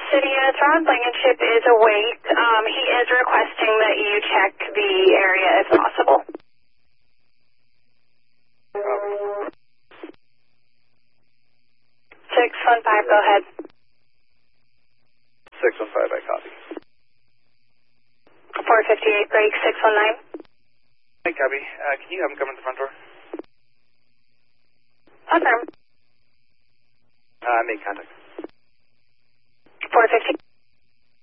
City units, Ron Blankenship is awake. He is requesting that you check the area if possible. 615, go ahead. 615, I copy. 458, break 619. Hey, copy. Can you have him come in the front door? Affirm. Make contact. 450.